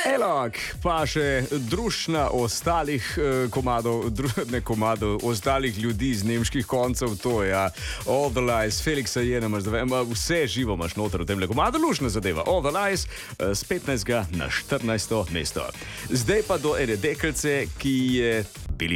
Elok, pa še družina ostalih komadov, ostalih ljudi z nemških koncev, to je All the Lies, Felixa Jenema, vse živo imaš noter v tem komadu, lušna zadeva. All the Lies z 15. na 14. mesto. Zdaj pa do ene deklice, ki je Billie